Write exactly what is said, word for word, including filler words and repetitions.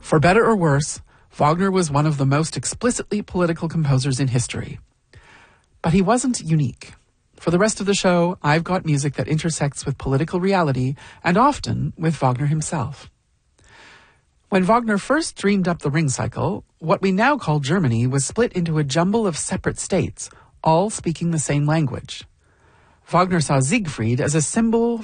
For better or worse, Wagner was one of the most explicitly political composers in history. But he wasn't unique. For the rest of the show, I've got music that intersects with political reality and often with Wagner himself. When Wagner first dreamed up the Ring Cycle, what we now call Germany was split into a jumble of separate states, all speaking the same language. Wagner saw Siegfried as a symbol